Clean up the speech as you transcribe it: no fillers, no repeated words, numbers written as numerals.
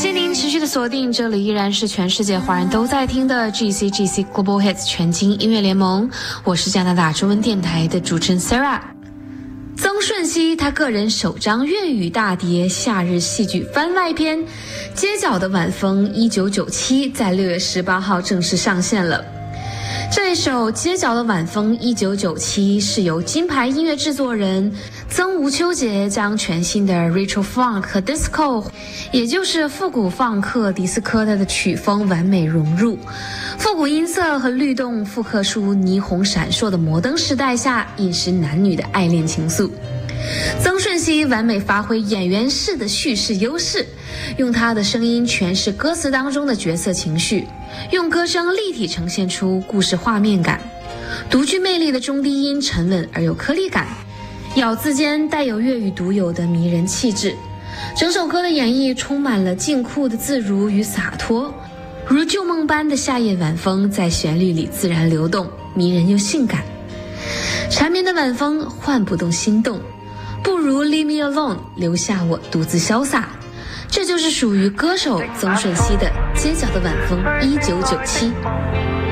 谢您持续的锁定，这里依然是全世界华人都在听的 GCGC Global Hits 全金音乐联盟，我是加拿大中文电台的主持人 Sarah。曾舜晞他个人首张粤语大碟《夏日戏剧番外篇》《街角的晚风》1997在6月18号正式上线了。这首《街角的晚风》1997是由金牌音乐制作人曾吴秋杰将全新的 Retro Funk 和 Disco， 也就是复古放克迪斯科的曲风完美融入，复古音色和律动复刻出霓虹闪烁的摩登时代下饮食男女的爱恋情愫。曾舜晞完美发挥演员式的叙事优势，用他的声音诠释歌词当中的角色情绪，用歌声立体呈现出故事画面感。独具魅力的中低音沉稳而有颗粒感，咬字间带有粤语独有的迷人气质。整首歌的演绎充满了劲酷的自如与洒脱，如旧梦般的夏夜晚风在旋律里自然流动，迷人又性感。缠绵的晚风唤不动心动，不如 Leave me alone， 留下我独自潇洒。这就是属于歌手曾舜晞的《街角的晚风》1997。